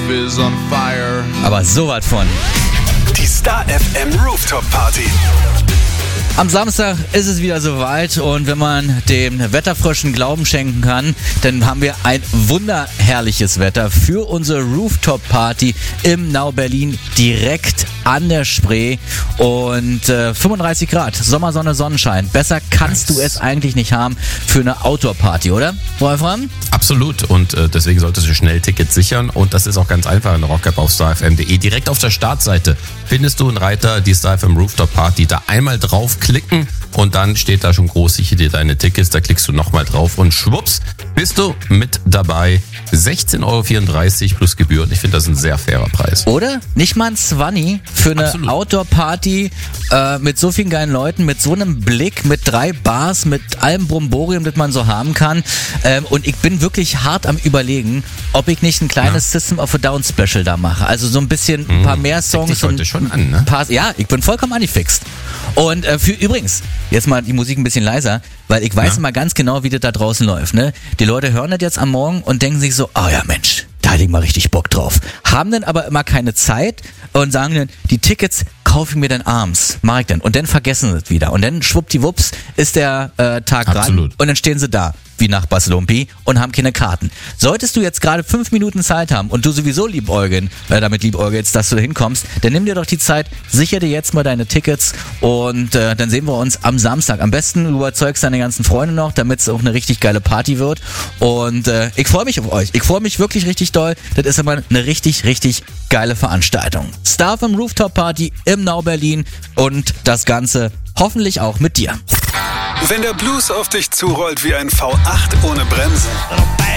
love is on fire. Aber so was von. Die Star FM Rooftop Party. Am Samstag ist es wieder soweit und wenn man dem Wetterfröschen Glauben schenken kann, dann haben wir ein wunderherrliches Wetter für unsere Rooftop-Party im Now Berlin direkt an der Spree und 35 Grad, Sommersonne, Sonnenschein. Besser kannst du es eigentlich nicht haben für eine Outdoor-Party, oder, Wolfram? Absolut und deswegen solltest du schnell Tickets sichern und das ist auch ganz einfach in der Rockcap auf starfm.de. Direkt auf der Startseite findest du einen Reiter, die Star FM Rooftop Party, da einmal draufklicken und dann steht da schon groß, sichere dir deine Tickets, da klickst du nochmal drauf und schwupps, bist du mit dabei. 16,34 € plus Gebühren. Ich finde, das ist ein sehr fairer Preis. Oder? Nicht mal ein 20 für eine Absolut. Outdoor-Party mit so vielen geilen Leuten, mit so einem Blick, mit 3 Bars, mit allem Bromborium, das man so haben kann. Und ich bin wirklich hart am Überlegen, ob ich nicht ein kleines System of a Down Special da mache. Also so ein bisschen, ein paar mehr Songs. Dich heute schon an, ne? Ja, ich bin vollkommen angefixt. Und übrigens, jetzt mal die Musik ein bisschen leiser, weil ich weiß immer ganz genau, wie das da draußen läuft. Ne? Die Leute hören das jetzt am Morgen und denken sich so, oh ja Mensch, da hätte ich mal richtig Bock drauf. Haben dann aber immer keine Zeit und sagen dann, die Tickets kaufe ich mir dann abends, mach ich dann. Und dann vergessen sie es wieder. Und dann schwuppdiwupps ist der Tag ran und dann stehen sie da, wie Nachbarslumpi, und haben keine Karten. Solltest du jetzt gerade 5 Minuten Zeit haben und du sowieso damit liebäugelst, dass du da hinkommst, dann nimm dir doch die Zeit, sicher dir jetzt mal deine Tickets und dann sehen wir uns am Samstag. Am besten du überzeugst deine ganzen Freunde noch, damit es auch eine richtig geile Party wird. Und ich freue mich auf euch. Ich freue mich wirklich richtig doll. Das ist immer eine richtig, richtig geile Veranstaltung. Star FM Rooftop Party im Now Berlin und das Ganze hoffentlich auch mit dir. Wenn der Blues auf dich zurollt wie ein V8 ohne Bremsen